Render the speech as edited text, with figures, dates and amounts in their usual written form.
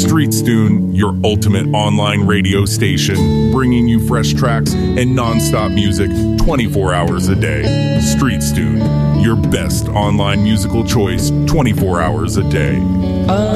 StreetsTune, your ultimate online radio station, bringing you fresh tracks and non-stop music 24 hours a day. StreetsTune, your best online musical choice 24 hours a day.